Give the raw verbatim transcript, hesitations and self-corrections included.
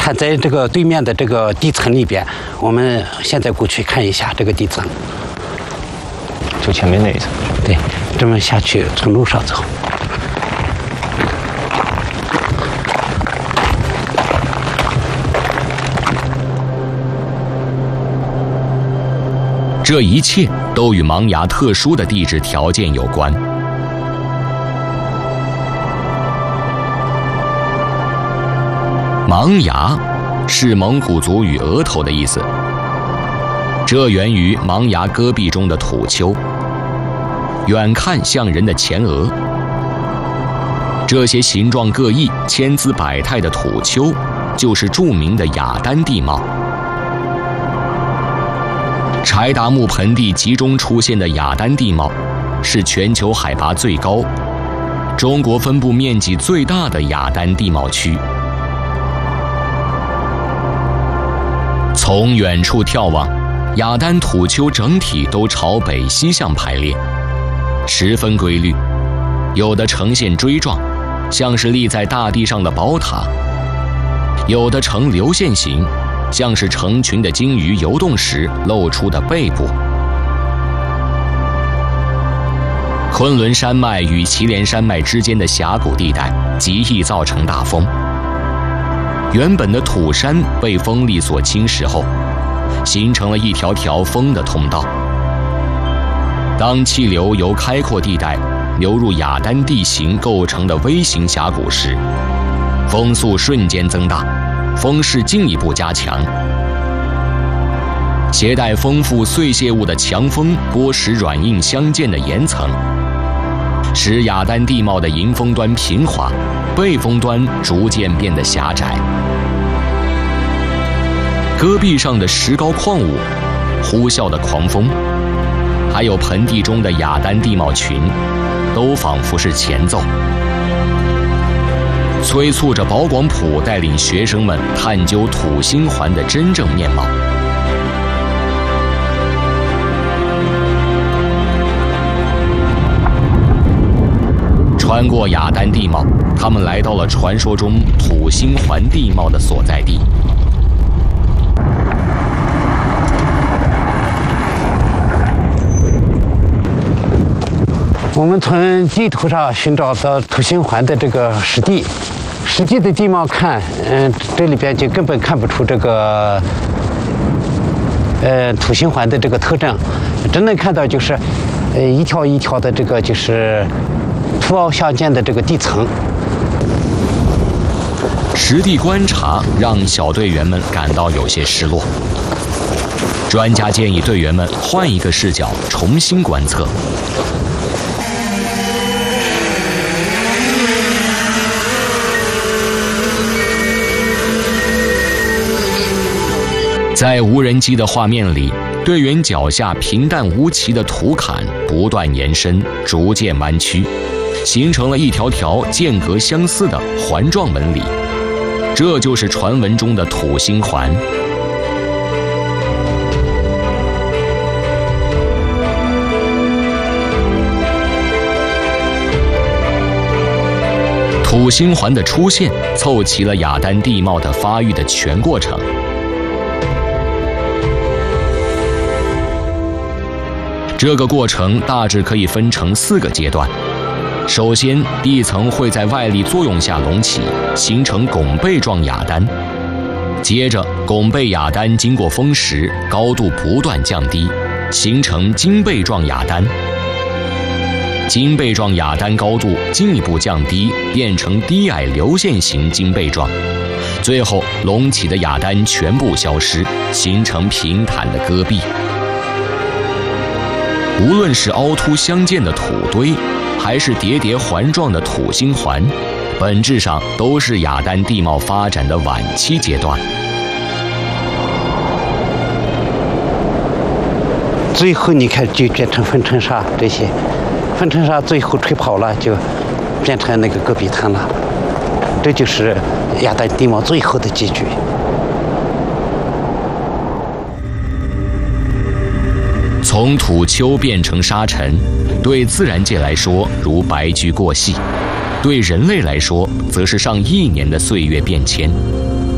它在这个对面的这个地层里边，我们现在过去看一下这个地层。 就前面那一层。 对，这么下去从路上走。 这一切都与芒崖特殊的地质条件有关。芒崖是蒙古族语额头的意思，这源于芒崖戈壁中的土丘，远看像人的前额。这些形状各异、千姿百态的土丘，就是著名的雅丹地貌。柴达木盆地集中出现的雅丹地貌，是全球海拔最高、中国分布面积最大的雅丹地貌区。从远处眺望，雅丹土丘整体都朝北西向排列，十分规律，有的呈现锥状，像是立在大地上的宝塔；有的呈流线型，像是成群的鲸鱼游动时露出的背部。昆仑山脉与祁连山脉之间的峡谷地带极易造成大风，原本的土山被风力所侵蚀后，形成了一条条风的通道。当气流由开阔地带流入雅丹地形构成的微型峡谷时，风速瞬间增大，风势进一步加强。携带丰富碎屑物的强风剥蚀软硬相间的岩层，使雅丹地貌的迎风端平滑，背风端逐渐变得狭窄。戈壁上的石膏矿物、呼啸的狂风，还有盆地中的雅丹地貌群，都仿佛是前奏，催促着保广普带领学生们探究土星环的真正面貌。穿过雅丹地貌，他们来到了传说中土星环地貌的所在地。 我们从地图上寻找到土星环的这个实地，实际的地貌看，嗯，这里边就根本看不出这个，呃，土星环的这个特征，只能看到就是，呃，一条一条的这个就是凸凹相间的这个地层。 实地观察让小队员们感到有些失落，专家建议队员们换一个视角重新观测。在无人机的画面里，队员脚下平淡无奇的土坎不断延伸，逐渐弯曲，形成了一条条间隔相似的环状纹理，这就是传闻中的土星环。土星环的出现，凑齐了雅丹地貌的发育的全过程。这个过程大致可以分成四个阶段。首先，地层会在外力作用下隆起，形成拱背状雅丹。接着，拱背雅丹经过风蚀，高度不断降低，形成襟背状雅丹。襟背状雅丹高度进一步降低，变成低矮流线型襟背状。最后，隆起的雅丹全部消失，形成平坦的戈壁。无论是凹凸相间的土堆，还是叠叠环状的土星环，本质上都是雅丹地貌发展的晚期阶段。 最后你看就变成粉尘沙，这些粉尘沙最后吹跑了，就变成那个戈壁滩了。这就是雅丹地貌最后的结局。 从土丘变成沙尘，对自然界来说如白驹过隙，对人类来说则是上亿年的岁月变迁。